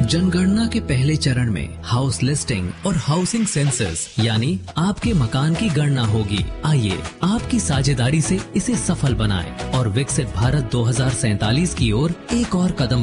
जनगणना के पहले चरण में हाउस लिस्टिंग और हाउसिंग सेंसस यानी आपके मकान की गणना होगी। आइए आपकी साझेदारी से इसे सफल बनाएं और विकसित भारत 2047 की ओर एक और कदम